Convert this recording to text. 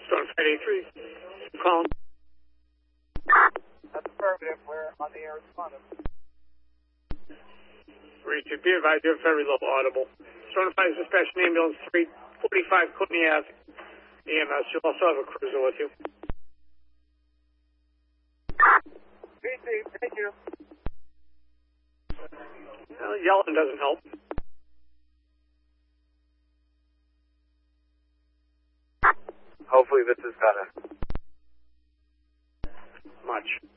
Stone 583. Calling. That's affirmative. We're on the air responding. Richard, be advised, you're very low audible. Stone 5 dispatch an ambulance 345 Courtney Ave. EMS, you'll also have a cruiser with you. PC, thank you. Well, yelling doesn't help. Hopefully this is better. Much.